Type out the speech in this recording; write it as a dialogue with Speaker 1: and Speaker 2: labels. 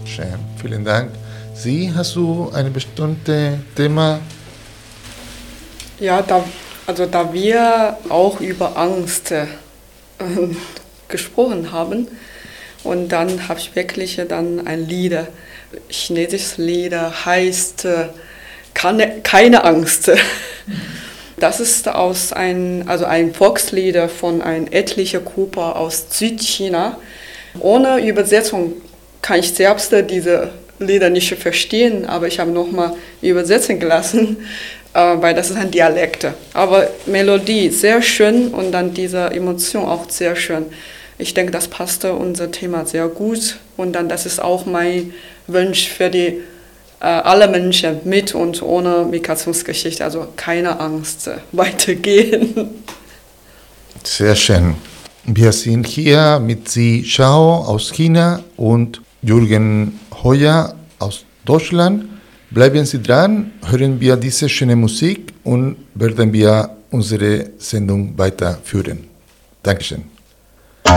Speaker 1: Schön, vielen Dank. Sie, hast du ein bestimmtes Thema?
Speaker 2: Ja, da wir auch über Angst gesprochen haben, und dann habe ich wirklich dann ein Lied, chinesisches Lied, heißt keine Angst. Das ist ein Volkslied von einer etlichen Gruppe aus Südchina. Ohne Übersetzung kann ich selbst diese Lieder nicht verstehen, aber ich habe nochmal übersetzen gelassen, weil das ist ein Dialekt. Aber Melodie sehr schön und dann diese Emotion auch sehr schön. Ich denke, das passte unser Thema sehr gut und dann das ist auch mein Wunsch für alle Menschen mit und ohne Migrationsgeschichte, also keine Angst, weitergehen.
Speaker 1: Sehr schön. Wir sind hier mit Xi Shao aus China und Jürgen Heuer aus Deutschland. Bleiben Sie dran, hören wir diese schöne Musik und werden wir unsere Sendung weiterführen. Dankeschön.